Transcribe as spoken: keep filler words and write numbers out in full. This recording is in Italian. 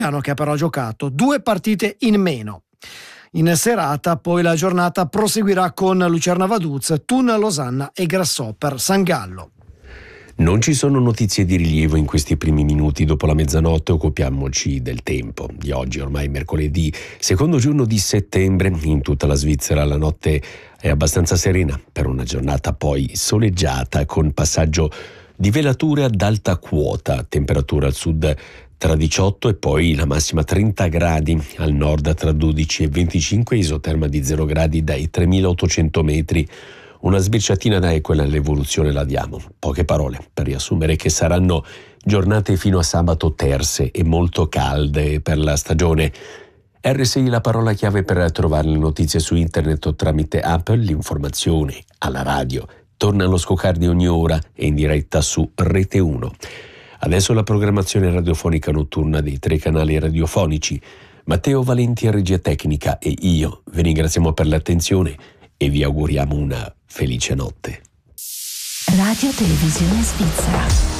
che ha però giocato due partite in meno. In serata poi la giornata proseguirà con Lucerna Vaduz, Thun Losanna e Grasshopper San Gallo. Non ci sono notizie di rilievo in questi primi minuti dopo la mezzanotte. Occupiamoci del tempo di oggi, ormai mercoledì, secondo giorno di settembre. In tutta la Svizzera la notte è abbastanza serena per una giornata poi soleggiata con passaggio di velature ad alta quota, temperatura al sud tra diciotto e poi la massima trenta gradi, al nord tra dodici e venticinque, isoterma di zero gradi dai tremilaottocento metri. Una sbirciatina dai, quella all'evoluzione la diamo. Poche parole per riassumere che saranno giornate fino a sabato terse e molto calde per la stagione. R S I la parola chiave per trovare le notizie su internet o tramite Apple. L'informazione alla radio torna allo Scocar di ogni ora e in diretta su Rete uno. Adesso la programmazione radiofonica notturna dei tre canali radiofonici. Matteo Valenti a regia tecnica e io vi ringraziamo per l'attenzione e vi auguriamo una felice notte. Radio Televisione Svizzera.